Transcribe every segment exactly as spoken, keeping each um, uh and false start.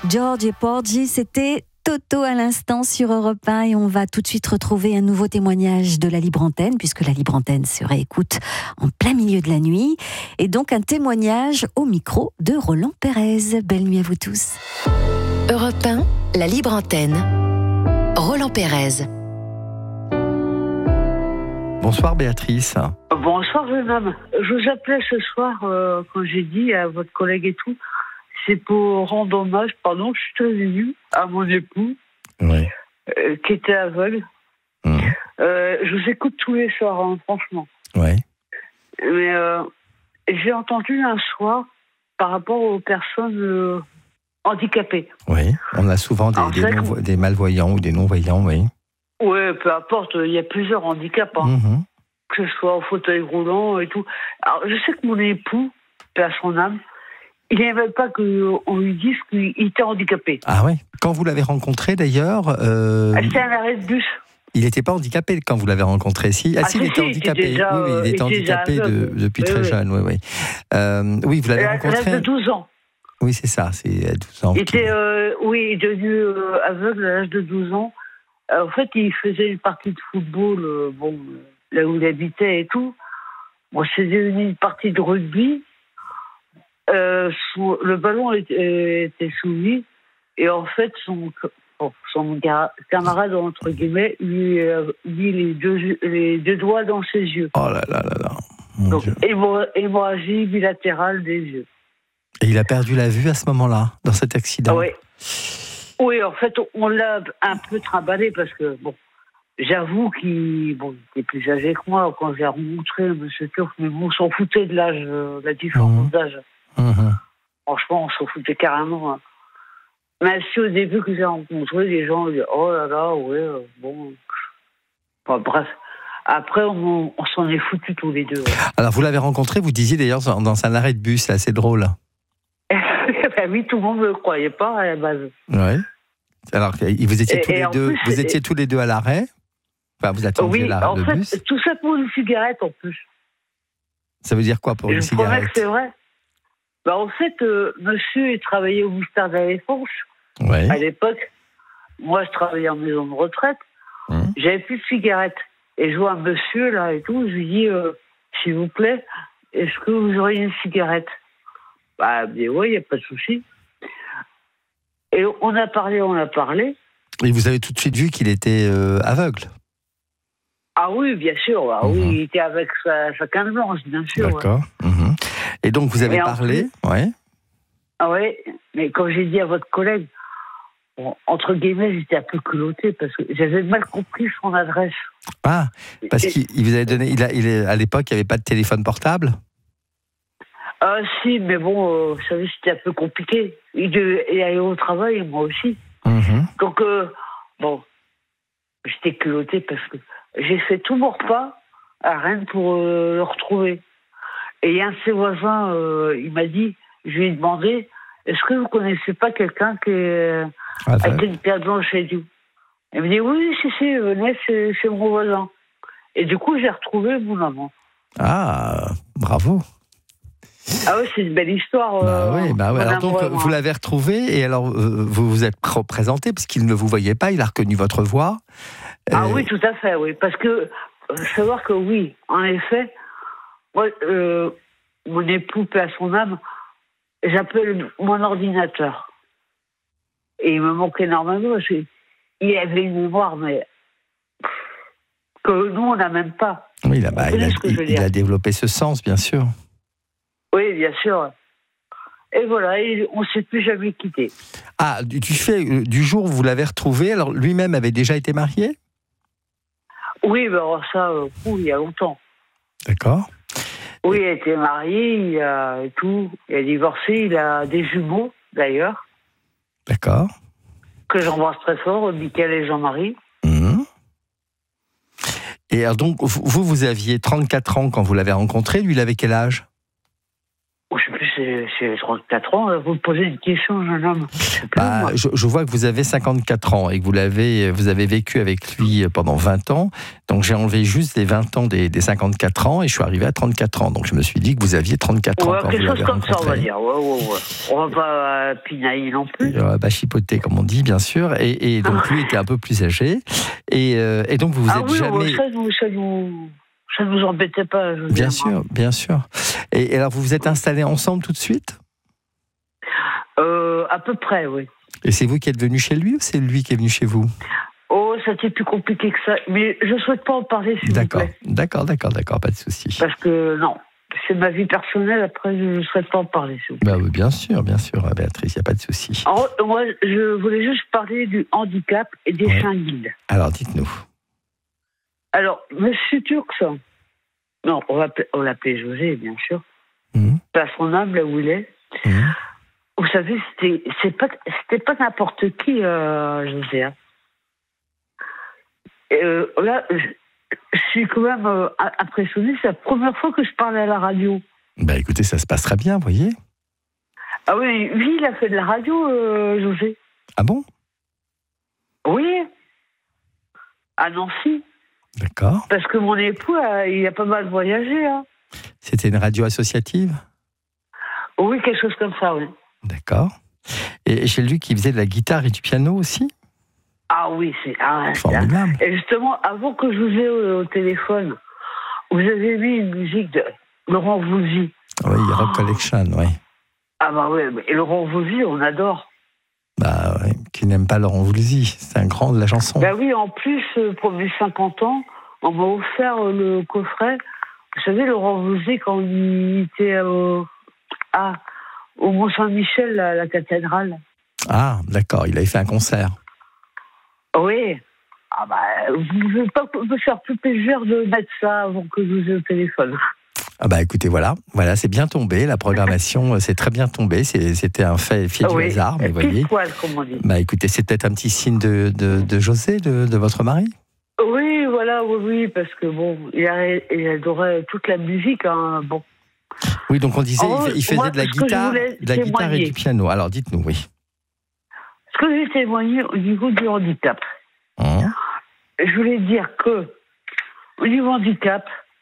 George et Porgy, c'était Toto à l'instant sur Europe un et on va tout de suite retrouver un nouveau témoignage de la Libre Antenne puisque la Libre Antenne se réécoute en plein milieu de la nuit et donc un témoignage au micro de Roland Pérez. Belle nuit à vous tous. Europe un, la Libre Antenne. Roland Pérez. Bonsoir Béatrice. Bonsoir jeune homme. Je vous appelais ce soir euh, quand j'ai dit à votre collègue et tout, c'est pour rendre hommage, pardon, je suis très ému à mon époux, Oui. euh, qui était aveugle. Mmh. Euh, je vous écoute tous les soirs, hein, franchement. Oui. Mais euh, j'ai entendu un soir par rapport aux personnes euh, handicapées. Oui. On a souvent des, Alors, des, c'est non- que- des malvoyants ou des non-voyants, oui. Ouais, peu importe, il y a plusieurs handicaps, hein, Mhm. que ce soit au fauteuil roulant et tout. Alors, je sais que mon époux, paix à son âme, il n'aimait pas qu'on lui dise qu'il était handicapé. Ah oui. Quand vous l'avez rencontré d'ailleurs, euh, C'était un arrêt de bus. il n'était pas handicapé quand vous l'avez rencontré. Si, ah, Ah, si, il si, était si, il était handicapé. déjà, oui, oui, euh, il était il était déjà handicapé de- aveugle. depuis Oui, très oui. jeune. Oui, oui. Euh, oui, vous l'avez À l'âge rencontré. de douze ans. Oui, c'est ça. C'est à douze ans. Il qu'il- était, euh, oui, il est devenu euh, aveugle à l'âge de douze ans. Euh, en fait, il faisait une partie de football, euh, bon, euh, là où il habitait et tout. Bon, c'est devenu une partie de rugby. Euh, son- le ballon était, était sous lui. Et en fait, son, bon, son ga- camarade, entre guillemets, lui a mis les deux, les deux doigts dans ses yeux. Oh là là là là. Mon Donc, Dieu. hémo- hémorragie bilatérale des yeux. Et il a perdu la vue à ce moment-là, dans cet accident. Ah oui. Oui, en fait, on l'a un peu trimballé parce que, bon, j'avoue qu'il bon, il était plus âgé que moi quand j'ai rencontré M. Turc, mais bon, on s'en foutait de l'âge, euh, la différence Mhm. d'âge. Mhm. Franchement, on s'en foutait carrément. Hein. Même si au début que j'ai rencontré, les gens disaient oh là là, ouais, euh, bon. Enfin, bref. Après, on, on s'en est foutus tous les deux. Ouais. Alors, vous l'avez rencontré, vous disiez d'ailleurs dans dans un arrêt de bus, là, c'est drôle. Ben oui, tout le monde ne le croyait pas à la base. Oui. Alors, vous étiez Et- tous et les en deux, plus, vous c'est- étiez tous les deux à l'arrêt. Enfin, vous attendiez Oui, l'arrêt en de fait, bus. tout ça pour une cigarette en plus. Ça veut dire quoi pour Et une je vous promets cigarette? que c'est vrai. Ben, en fait, euh, monsieur, il travaillait au ministère de la Défense Oui. à l'époque. Moi, je travaillais en maison de retraite. Hum. J'avais plus de cigarettes. Et je vois un monsieur, là, et tout. Je lui dis, euh, s'il vous plaît, est-ce que vous auriez une cigarette? Bah, il me dit, oui, il n'y a pas de souci. Et on a parlé, on a parlé. Et vous avez tout de suite vu qu'il était euh, aveugle. Ah oui, bien sûr. Ah Mhm. oui, il était avec sa, sa canne blanche, bien sûr. ouais. D'accord. Mhm. Et donc vous avez Et en parlé, ouais. Ah ouais, mais comme j'ai dit à votre collègue, bon, entre guillemets, j'étais un peu culotté parce que j'avais mal compris son adresse. Ah, parce Et- qu'il il vous avait donné, il a, il est, à l'époque, il n'y avait pas de téléphone portable. Ah si, mais bon, euh, vous savez, c'était un peu compliqué. Il devait y aller au travail, moi aussi. Mhm. Donc, euh, bon, j'étais culotté parce que j'ai fait tout mon repas à Rennes pour euh, le retrouver. Et il y a un de ses voisins, euh, il m'a dit, je lui ai demandé, est-ce que vous connaissez pas quelqu'un qui est avec Aveugle. une pierre blanche et tout? Il me dit, oui, si, si, venez, c'est, c'est mon voisin. Et du coup, j'ai retrouvé mon amant. Ah, bravo. Ah oui, c'est une belle histoire. Bah euh, oui, bah ouais. mon Alors donc amour et moi. vous l'avez retrouvé et alors euh, vous vous êtes représenté parce qu'il ne vous voyait pas, il a reconnu votre voix. Ah Euh, oui, tout à fait, oui. Parce que, euh, savoir que oui, en effet, moi, euh, mon époux, paix à son âme, j'appelle mon ordinateur. Et il me manque énormément. Parce que il avait une mémoire, mais pff, que nous, on n'a même pas. Oui, il a, bah, Vous il, a, comprenez ce que je veux il- il dire a développé ce sens, bien sûr. Oui, bien sûr. Et voilà, et on ne s'est plus jamais quitté. Ah, du, du fait euh, du jour où vous l'avez retrouvé, alors lui-même avait déjà été marié? Oui, mais alors ça, euh, fou, il y a longtemps. D'accord. Oui, il a été marié, il a et tout, il a divorcé, il a des jumeaux, d'ailleurs, D'accord. que j'embrasse très fort, Mickaël et Jean-Marie. Mhm. Et alors donc, vous, vous vous aviez trente-quatre ans quand vous l'avez rencontré, lui, il avait quel âge? Oh, je sais plus, c'est, c'est trente-quatre ans. Vous me posez une question, jeune homme. Bah, je, je vois que vous avez cinquante-quatre ans et que vous, l'avez, vous avez vécu avec lui pendant vingt ans. Donc j'ai enlevé juste les vingt ans des, des cinquante-quatre ans et je suis arrivé à trente-quatre ans. Donc je me suis dit que vous aviez trente-quatre ouais, ans quand quelque vous chose l'avez comme rencontré. ça, on va dire. Ouais, ouais, ouais. On va pas euh, pinailler non plus. Euh, bah, chipoter, comme on dit, bien sûr. Et, et donc lui était un peu plus âgé. Et, euh, et donc vous vous ah êtes oui, jamais... ouais, ça, vous, ça, vous, ça vous embêtait pas. Je veux Bien dire, sûr, moi. bien sûr. Et, et alors vous vous êtes installés ensemble tout de suite ? Euh, à peu près, oui. Et c'est vous qui êtes venu chez lui ou c'est lui qui est venu chez vous ? Oh, ça c'était plus compliqué que ça. Mais je ne souhaite pas en parler, s'il D'accord, vous plaît. d'accord, d'accord, d'accord, pas de souci. Parce que, non, c'est ma vie personnelle, après, je ne souhaite pas en parler, s'il vous plaît. Bah, oui, bien sûr, bien sûr, Béatrice, il n'y a pas de souci. Alors, moi, je voulais juste parler du handicap et des Ouais. chiens guides. Alors, dites-nous. Alors, Monsieur Turx, non, on va on l'appelait José, bien sûr, Mmh. pas son âme, là où il est. Mmh. Vous savez, c'était, c'est pas, c'était pas n'importe qui, euh, José. Hein. Et, euh, là, je, je suis quand même euh, impressionnée. C'est la première fois que je parle à la radio. Bah écoutez, ça se passera bien, vous voyez. Ah oui, lui, il a fait de la radio, euh, José. Ah bon ? Oui. À Nancy. D'accord. Parce que mon époux, euh, il a pas mal voyagé. Hein. C'était une radio associative ? Oui, quelque chose comme ça, oui. D'accord. Et chez lui qui faisait de la guitare et du piano aussi ? Ah oui, c'est... Ah, Formidable. et justement, avant que je vous ai au, au téléphone, vous avez mis une musique de Laurent Voulzy. Oui, Rock Collection, oui. Ah bah oui, et Laurent Voulzy, on adore. Bah oui, qui n'aime pas Laurent Voulzy, c'est un grand de la chanson. Bah oui, en plus, pour mes cinquante ans, on m'a offert le coffret. Vous savez, Laurent Voulzy, quand il était au, ah, au Mont-Saint-Michel, à la cathédrale. Ah, d'accord, il avait fait un concert. Oui. Ah bah, vous ne pouvez pas me faire plus plaisir de mettre ça avant que je vous ai au téléphone. Ah bah écoutez, voilà, voilà, c'est bien tombé, la programmation, c'est très bien tombé, c'est, c'était un fait, fait du oui. hasard, mais vous voyez. Poil, comme on dit. Bah écoutez, c'est peut-être un petit signe de, de, de José, de, de votre mari ? Oui, voilà, oui, oui, parce que bon, il, a, il adorait toute la musique, hein, bon. Oui, donc on disait, En il faisait moi, de la ce que je guitare, voulais de la guitare et témoigner. du piano. Alors dites-nous, oui. Ce que j'ai témoigné au niveau du handicap, Hum, je voulais dire que, au niveau handicap,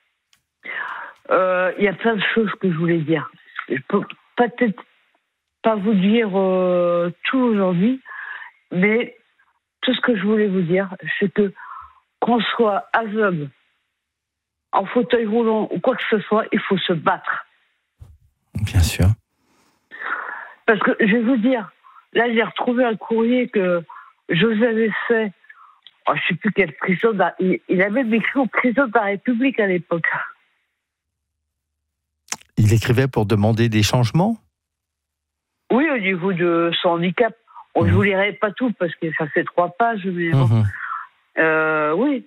euh, il y a plein de choses que je voulais dire. Je peux peut-être pas vous dire euh, tout aujourd'hui, mais tout ce que je voulais vous dire, c'est que qu'on soit aveugle, en fauteuil roulant ou quoi que ce soit, il faut se battre. bien sûr. Parce que je vais vous dire, là j'ai retrouvé un courrier que José avait fait. Oh, je ne sais plus quelle prison. De la... il, il avait écrit aux prisons de la République à l'époque. Il écrivait pour demander des changements ? Oui, au niveau de son handicap. On ne Mmh. vous lirai pas tout parce que ça fait trois pages, mais bon. Mmh. Euh, oui.